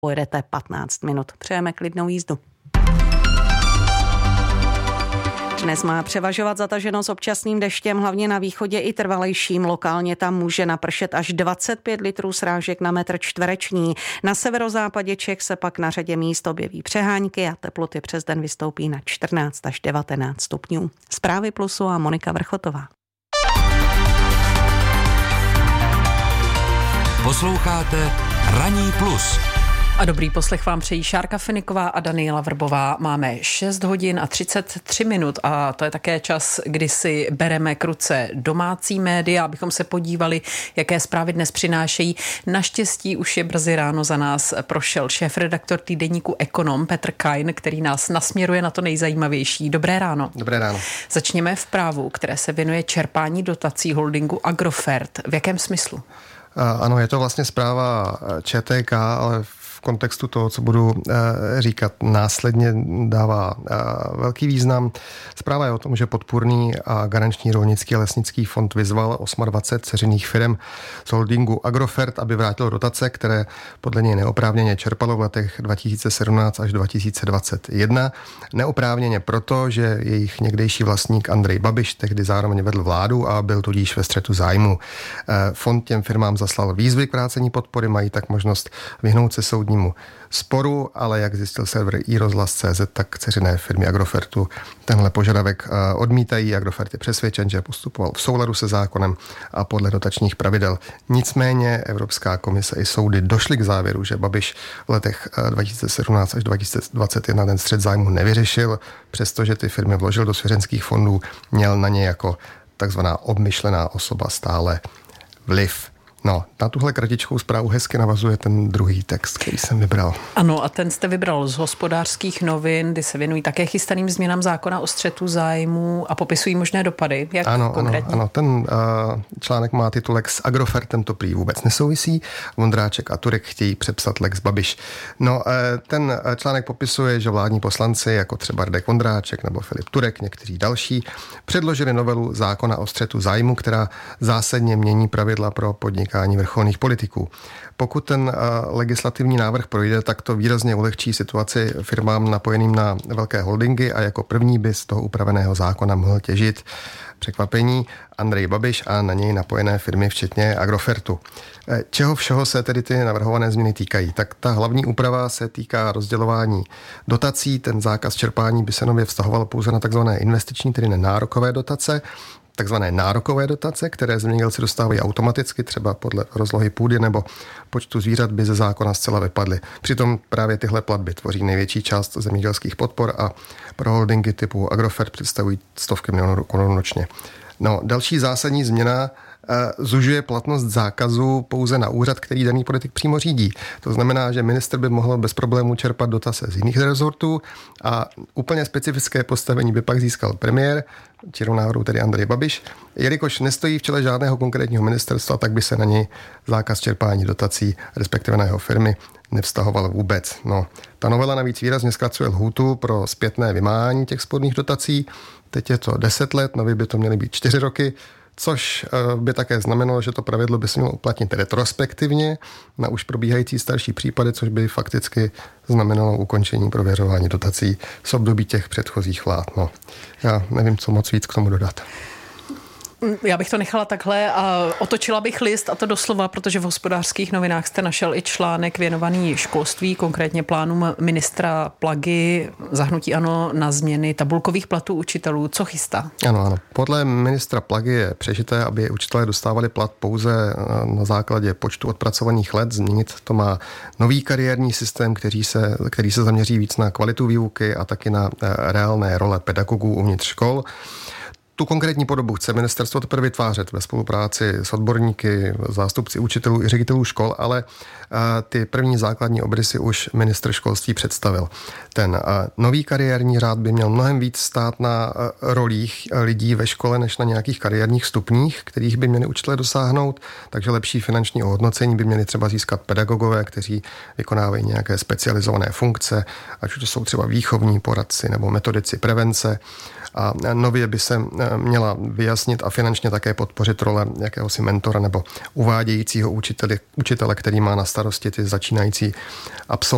Pojedete 15 minut. Přejeme klidnou jízdu. Dnes má převažovat zataženost občasným deštěm, hlavně na východě i trvalejším. Lokálně tam může napršet až 25 litrů srážek na metr čtvereční. Na severozápadě Čech se pak na řadě míst objeví přehánky a teploty přes den vystoupí na 14 až 19 stupňů. Zprávy Plusu a Monika Vrchotová. Posloucháte Ranní plus. A dobrý poslech vám přejí Šárka Finiková a Daniela Vrbová. Máme 6 hodin a 33 minut a to je také čas, kdy si bereme k ruce domácí média, abychom se podívali, jaké zprávy dnes přinášejí. Naštěstí už je brzy ráno za nás prošel šéfredaktor týdeníku Ekonom Petr Kain, který nás nasměruje na to nejzajímavější. Dobré ráno. Dobré ráno. Začněme v právu, které se věnuje čerpání dotací holdingu Agrofert. V jakém smyslu? Ano, je to vlastně zpráva ČTK, ale v kontextu toho, co budu říkat následně, dává velký význam. Zpráva je o tom, že podpůrný a garanční rolnický a lesnický fond vyzval 28 dceřiných firem z holdingu Agrofert, aby vrátilo dotace, které podle něj neoprávněně čerpalo v letech 2017 až 2021. Neoprávněně proto, že jejich někdejší vlastník Andrej Babiš tehdy zároveň vedl vládu a byl tudíž ve střetu zájmu. Fond těm firmám zaslal výzvy k vrácení podpory, mají tak možnost vyhnout se soudnímu sporu, ale jak zjistil server iRozhlas.cz, tak dceřiné firmy Agrofertu tenhle požadavek odmítají. Agrofert je přesvědčen, že postupoval v souladu se zákonem a podle dotačních pravidel. Nicméně Evropská komise i soudy došly k závěru, že Babiš v letech 2017 až 2021 ten střet zájmu nevyřešil, přestože ty firmy vložil do svěřenských fondů, měl na ně jako takzvaná obmyšlená osoba stále vliv. No, na tuhle kratičkou zprávu hezky navazuje ten druhý text, který jsem vybral. Ano, a ten jste vybral z Hospodářských novin, kdy se věnují také chystaným změnám zákona o střetu zájmů a popisují možné dopady. Jak konkrétně? Ano, ten článek má titulek S Agrofertem to prý vůbec nesouvisí. Vondráček a Turek chtějí přepsat lex Babiš. No, ten článek popisuje, že vládní poslanci, jako třeba Radek Vondráček nebo Filip Turek, někteří další, předložili novelu zákona o střetu zájmu, která zásadně mění pravidla pro podnikání vrcholných politiků. Pokud ten legislativní návrh projde, tak to výrazně ulehčí situaci firmám napojeným na velké holdingy a jako první by z toho upraveného zákona mohl těžit překvapení Andrej Babiš a na něj napojené firmy, včetně Agrofertu. Čeho všeho se tedy ty navrhované změny týkají? Tak ta hlavní úprava se týká rozdělování dotací. Ten zákaz čerpání by se nově vztahoval pouze na takzvané investiční, tedy nenárokové dotace. Takzvané nárokové dotace, které zemědělci dostávají automaticky, třeba podle rozlohy půdy nebo počtu zvířat, by ze zákona zcela vypadly. Přitom právě tyhle platby tvoří největší část zemědělských podpor a pro holdingy typu Agrofert představují stovky milionů korun ročně. No, další zásadní změna zužuje platnost zákazu pouze na úřad, který daný politik přímo řídí. To znamená, že ministr by mohl bez problémů čerpat dotace z jiných rezortů a úplně specifické postavení by pak získal premiér, čirou náhodou tedy Andrej Babiš. Jelikož nestojí v čele žádného konkrétního ministerstva, tak by se na něj zákaz čerpání dotací, respektive na jeho firmy, nevztahoval vůbec. No, ta novela navíc výrazně zkracuje lhůtu pro zpětné vymáhání těch sporných dotací. Teď je to 10 let, nově by to měly být 4 roky, což by také znamenalo, že to pravidlo by se mělo uplatnit retrospektivně na už probíhající starší případy, což by fakticky znamenalo ukončení prověřování dotací z období těch předchozích vlád. No, já nevím, co moc víc k tomu dodat. Já bych to nechala takhle a otočila bych list, a to doslova, protože v Hospodářských novinách jste našel i článek věnovaný školství, konkrétně plánům ministra Plagy, za hnutí ANO na změny tabulkových platů učitelů. Co chystá? Ano. Podle ministra Plagy je přežité, aby učitelé dostávali plat pouze na základě počtu odpracovaných let. Změnit to má nový kariérní systém, který se zaměří víc na kvalitu výuky a taky na reálné role pedagogů uvnitř škol. Tu konkrétní podobu chce ministerstvo teprve vytvářet ve spolupráci s odborníky, zástupci učitelů i ředitelů škol, ale ty první základní obrysy už ministr školství představil. Ten nový kariérní řád by měl mnohem víc stát na rolích lidí ve škole, než na nějakých kariérních stupních, kterých by měli učitelé dosáhnout, takže lepší finanční ohodnocení by měli třeba získat pedagogové, kteří vykonávají nějaké specializované funkce, ať už to jsou třeba výchovní poradci nebo metodici prevence. A nově by se měla vyjasnit a finančně také podpořit role jakéhosi mentora nebo uvádějícího učitele, který má na starosti ty začínající absolventy